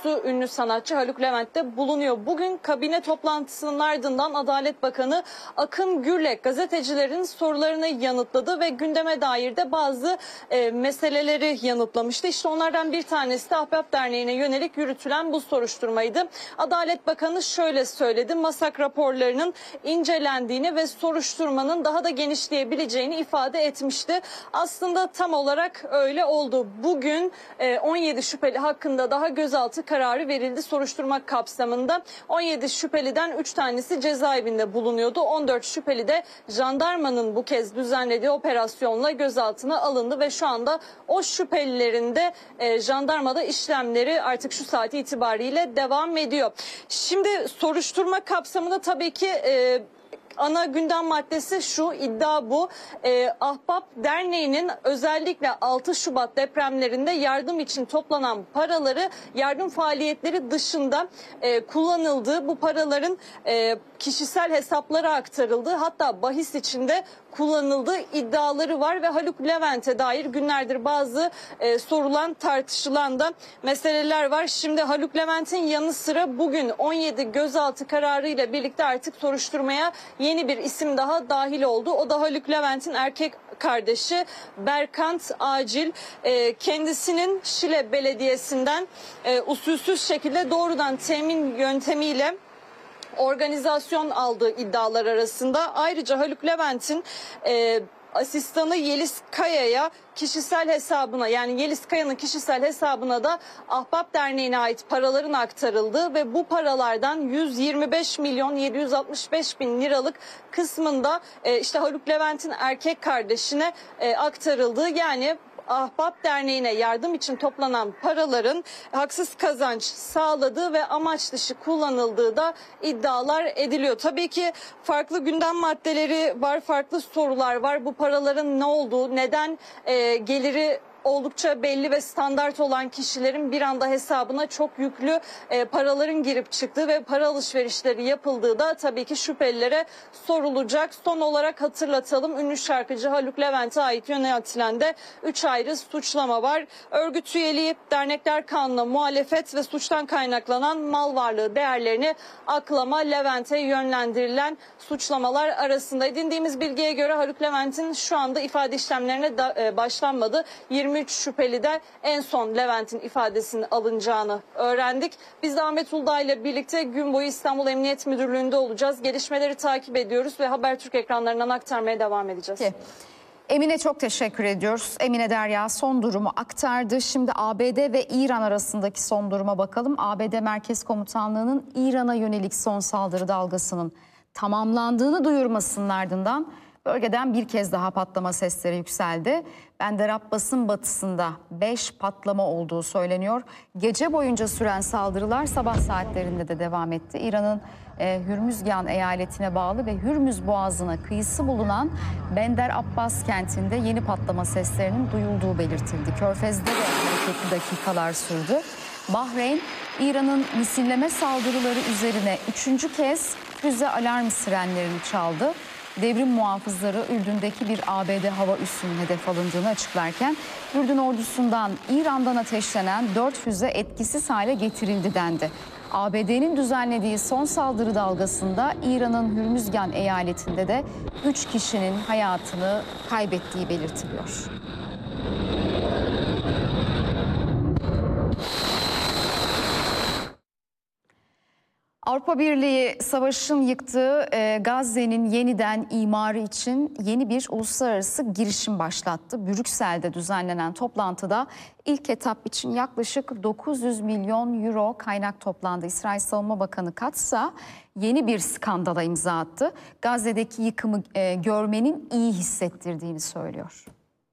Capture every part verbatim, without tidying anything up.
kurucusu ünlü sanatçı Haluk Levent de bulunuyor. Bugün kabine toplantısının ardından Adalet Bakanı Akın Gürlek gazetecilerin sorularını yanıtladı ve gündeme dair de bazı e, meseleleri yanıtlamıştı. İşte onlardan bir tanesi de Ahbap Derneği'ne yönelik yürütülen bu soruşturmaydı. Adalet Bakanı şöyle söyledi: MASAK raporlarının incelendiğini ve soruşturmanın daha da genişleyebileceğini ifade etmişti. Aslında tam olarak öyle oldu. Bugün on yedi şüpheli hakkında daha gözaltı kararı verildi soruşturma kapsamında. on yedi şüpheliden üç tanesi cezaevinde bulunuyordu. on dört şüpheli de jandarmanın bu kez düzenlediği operasyonla gözaltına alındı ve şu anda o şüphelilerin de e, jandarmada işlemleri artık şu saat itibariyle devam ediyor. Şimdi soruşturma kapsamında tabii ki e, ana gündem maddesi şu, iddia bu. Ee, Ahbap Derneği'nin özellikle altı Şubat depremlerinde yardım için toplanan paraları yardım faaliyetleri dışında e, kullanıldığı, bu paraların e, kişisel hesaplara aktarıldığı, hatta bahis içinde kullanıldığı iddiaları var ve Haluk Levent'e dair günlerdir bazı e, sorulan, tartışılan da meseleler var. Şimdi Haluk Levent'in yanı sıra bugün on yedi gözaltı kararı ile birlikte artık soruşturmaya yeni bir isim daha dahil oldu. O da Haluk Levent'in erkek kardeşi Berkant Acil. E, kendisinin Şile Belediyesi'nden e, usulsüz şekilde doğrudan temin yöntemiyle organizasyon aldığı iddialar arasında. Ayrıca Haluk Levent'in e, asistanı Yeliz Kaya'ya kişisel hesabına, yani Yeliz Kaya'nın kişisel hesabına da Ahbap Derneği'ne ait paraların aktarıldığı ve bu paralardan yüz yirmi beş milyon yedi yüz altmış beş bin liralık kısmında e, işte Haluk Levent'in erkek kardeşine e, aktarıldığı, yani Ahbap Derneği'ne yardım için toplanan paraların haksız kazanç sağladığı ve amaç dışı kullanıldığı da iddialar ediliyor. Tabii ki farklı gündem maddeleri var, farklı sorular var. Bu paraların ne olduğu, neden e, geliri oldukça belli ve standart olan kişilerin bir anda hesabına çok yüklü e, paraların girip çıktığı ve para alışverişleri yapıldığı da tabii ki şüphelilere sorulacak. Son olarak hatırlatalım, ünlü şarkıcı Haluk Levent'e ait yöneltilen de üç ayrı suçlama var. Örgüt üyeliği, dernekler kanununa muhalefet ve suçtan kaynaklanan mal varlığı değerlerini aklama, Levent'e yönlendirilen suçlamalar arasında. Edindiğimiz bilgiye göre Haluk Levent'in şu anda ifade işlemlerine da, e, başlanmadı. yirmi üç şüpheli de en son Levent'in ifadesinin alınacağını öğrendik. Biz de Ahmet Uludağ ile birlikte gün boyu İstanbul Emniyet Müdürlüğü'nde olacağız. Gelişmeleri takip ediyoruz ve Habertürk ekranlarından aktarmaya devam edeceğiz. Peki. Emine çok teşekkür ediyoruz. Emine Derya son durumu aktardı. Şimdi A B D ve İran arasındaki son duruma bakalım. A B D Merkez Komutanlığı'nın İran'a yönelik son saldırı dalgasının tamamlandığını duyurmasının ardından bölgeden bir kez daha patlama sesleri yükseldi. Bender Abbas'ın batısında beş patlama olduğu söyleniyor. Gece boyunca süren saldırılar sabah saatlerinde de devam etti. İran'ın e, Hürmüzgan eyaletine bağlı ve Hürmüz Boğazı'na kıyısı bulunan Bender Abbas kentinde yeni patlama seslerinin duyulduğu belirtildi. Körfez'de de hareketli dakikalar sürdü. Bahreyn, İran'ın misilleme saldırıları üzerine üçüncü kez füze alarm sirenlerini çaldı. Devrim muhafızları Ürdün'deki bir A B D hava üssünün hedef alındığını açıklarken Ürdün ordusundan İran'dan ateşlenen dört füze etkisiz hale getirildi dendi. A B D'nin düzenlediği son saldırı dalgasında İran'ın Hürmüzgan eyaletinde de üç kişinin hayatını kaybettiği belirtiliyor. Avrupa Birliği savaşın yıktığı e, Gazze'nin yeniden imarı için yeni bir uluslararası girişim başlattı. Brüksel'de düzenlenen toplantıda ilk etap için yaklaşık dokuz yüz milyon euro kaynak toplandı. İsrail Savunma Bakanı Katz ise yeni bir skandala imza attı. Gazze'deki yıkımı e, görmenin iyi hissettirdiğini söylüyor.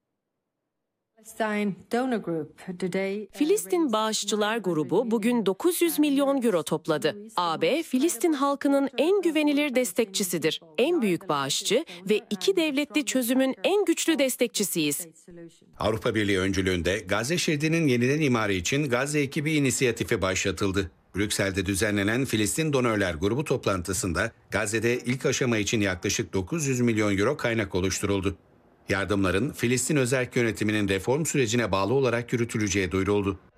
Filistin Bağışçılar Grubu bugün dokuz yüz milyon euro topladı. A B, Filistin halkının en güvenilir destekçisidir. En büyük bağışçı ve iki devletli çözümün en güçlü destekçisiyiz. Avrupa Birliği öncülüğünde Gazze şeridinin yeniden imarı için Gazze ekibi inisiyatifi başlatıldı. Brüksel'de düzenlenen Filistin Donörler Grubu toplantısında Gazze'de ilk aşama için yaklaşık dokuz yüz milyon euro kaynak oluşturuldu. Yardımların Filistin özerk yönetiminin reform sürecine bağlı olarak yürütüleceği duyuruldu.